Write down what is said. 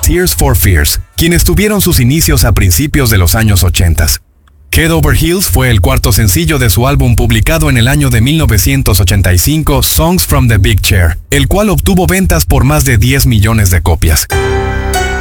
Tears for Fears, quienes tuvieron sus inicios a principios de los años 80. Head Over Heels fue el cuarto sencillo de su álbum publicado en el año de 1985, Songs from the Big Chair, el cual obtuvo ventas por más de 10 millones de copias.